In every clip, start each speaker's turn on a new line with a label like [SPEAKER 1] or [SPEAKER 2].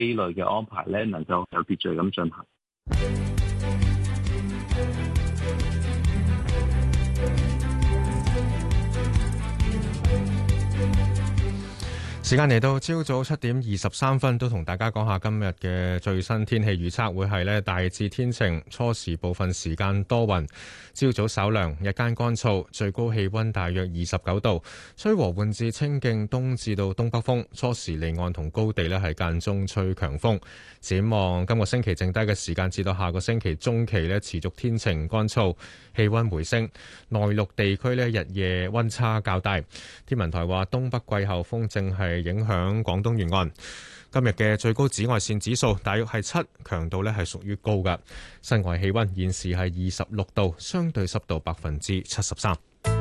[SPEAKER 1] 機類嘅安排咧，能夠有秩序咁進行。
[SPEAKER 2] 時間嚟到朝早7:23，都同大家講下今日嘅最新天氣預測，會係大致天晴，初時部分時間多雲，朝早稍涼，日間乾燥，最高氣溫大約29度，吹和緩至清勁東至到東北風，初時離岸同高地係間中吹強風。展望今個星期剩低嘅時間至到下個星期中期持續天晴乾燥，氣溫回升，內陸地區日夜溫差較大。天文台話東北季候風正係影響廣東沿岸。今日嘅最高紫外線指數大約係7，強度係屬於高㗎。室外氣溫現時係26度，相對濕度73%。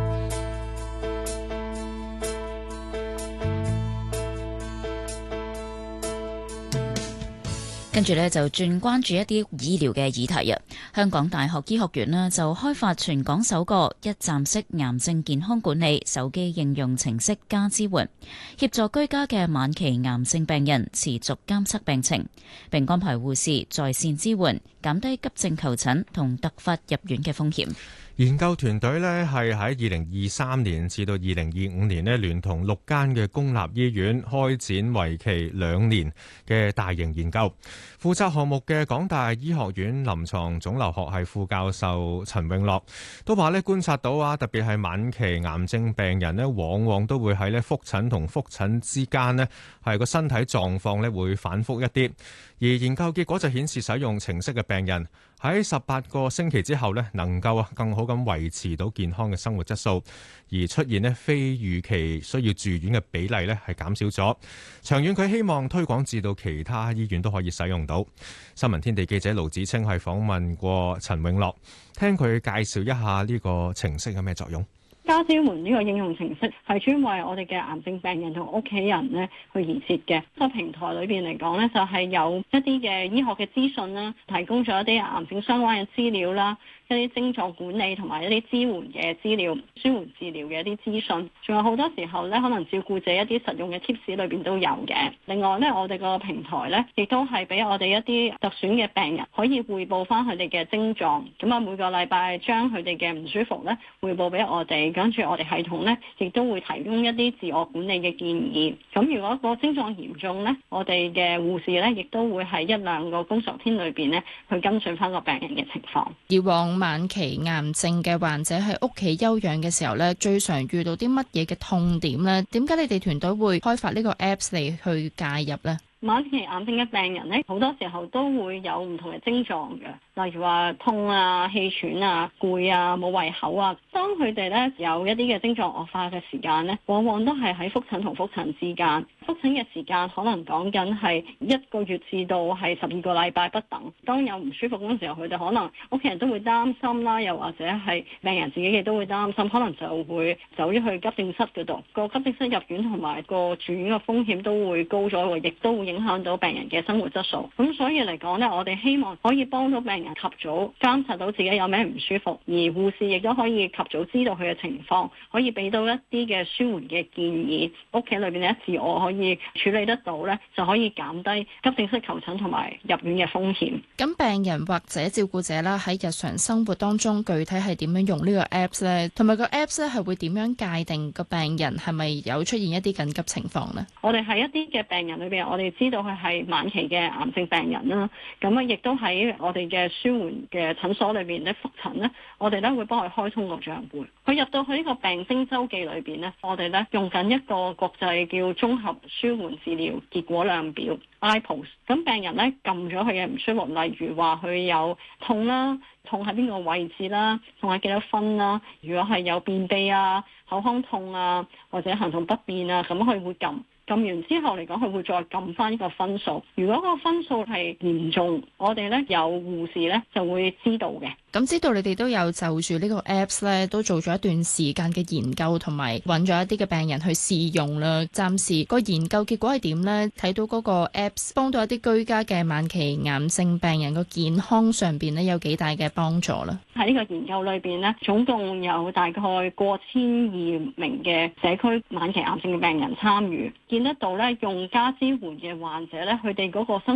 [SPEAKER 3] 跟住呢，就轉關注一啲醫療嘅議題啊！香港大學醫學院呢，就開發全港首個一站式癌症健康管理手機應用程式加支援，協助居家嘅晚期癌症病人持續監測病情，並安排護士在線支援，減低急症求診同突發入院嘅風險。
[SPEAKER 2] 研究團隊呢係喺2023年至到2025年呢，聯同6間嘅公立醫院開展為期2年嘅大型研究。負責項目嘅港大醫學院臨床腫瘤學系副教授陳永樂都話呢，觀察到特別係晚期癌症病人呢，往往都會喺覆診同覆診之間呢，係個身體狀況呢會反覆一啲。而研究結果就顯示，使用程式嘅病人喺18個星期之後呢，能夠更好咁維持到健康嘅生活質素，而出現呢非預期需要住院嘅比例呢係減少咗。長遠佢希望推廣至到其他醫院都可以使用到。新聞天地記者盧子清係訪問過陳永樂，聽佢介紹一下呢個程式有咩作用。
[SPEAKER 4] 加支援呢個應用程式係專為我哋嘅癌症病人同屋企人咧去而設嘅。個平台裏邊嚟講咧，就係有一啲嘅醫學嘅資訊啦，提供咗一啲癌症相關嘅資料啦，一啲症狀管理同埋一啲支援嘅資料、舒緩治療嘅一啲資訊，仲有好多時候咧，可能照顧者一啲實用嘅 tips 裏邊都有嘅。另外咧，我哋個平台咧，亦都係俾我哋一啲特選嘅病人可以匯報翻佢哋嘅症狀。咁啊，每個禮拜將佢哋嘅唔舒服咧匯報俾我哋。跟住我哋系統咧，亦都會提供一啲自我管理嘅建議。咁如果個症狀嚴重咧，我哋嘅護士咧，亦都會喺1-2個工作天裏邊咧，去跟進翻個病人嘅情況。
[SPEAKER 5] 以往晚期癌症嘅患者喺屋企休養嘅時候咧，最常遇到啲乜嘢嘅痛點咧？點解你哋團隊會開發呢個 Apps 嚟去介入咧？
[SPEAKER 4] 晚期癌症嘅病人咧，好多時候都會有唔同嘅症狀嘅，例如話痛啊、氣喘啊、攰啊、冇胃口啊。當佢哋咧有一啲嘅症狀惡化嘅時間咧，往往都係喺覆診同覆診之間。覆診嘅時間可能講緊係1個月至到係12個禮拜不等。當有唔舒服嗰陣時候，佢哋可能屋企人都會擔心啦，又或者係病人自己亦都會擔心，可能就會走咗去急症室嗰度。個急症室入院同埋個住院嘅風險都會高咗，亦都會影響到病人嘅生活質素。咁所以嚟講呢，我哋希望可以幫到病人及早監察到自己有咩唔舒服，而護士亦都可以及早知道佢嘅情況，可以俾到一啲嘅舒緩嘅建議。屋企裏邊呢，自我可以處理得到呢，就可以減低急症室求診同埋入院嘅風險。
[SPEAKER 5] 咁病人或者照顧者啦，喺日常生活當中具體係點樣用呢個 Apps 呢？同埋個 Apps 咧係會點樣界定個病人係咪有出現一啲緊急情況呢？
[SPEAKER 4] 我哋喺一啲嘅病人裏邊，我哋知道佢係晚期嘅癌症病人啦，咁啊亦都喺我哋嘅舒緩嘅診所裏邊咧覆診咧，我哋咧會幫佢開通個賬戶。佢入到去呢個病徵周記裏邊咧，我哋咧用緊一個國際叫綜合舒緩治療結果量表 IPOS。咁病人咧撳咗佢嘅唔舒服，例如話佢有痛啦，痛喺邊個位置啦，痛喺幾多分啦。如果係有便秘啊、口腔痛啊，或者行動不便啊，咁佢會撳完之後嚟講，佢會再撳翻呢個分數。如果個分數係嚴重，我哋咧有護士咧就會知道嘅。
[SPEAKER 5] 咁知道你哋都有就住呢個 Apps 咧，都做咗一段時間嘅研究，同埋揾咗一啲嘅病人去試用啦。暫時個研究結果係點呢？睇到嗰個 Apps 幫到一啲居家嘅晚期癌症病人個健康上邊咧，有幾大嘅幫助啦。
[SPEAKER 4] 喺呢個研究裏邊呢，總共有大概過1200名嘅社區晚期癌症嘅病人參與，見得到咧用加支援嘅患者咧，佢哋嗰個生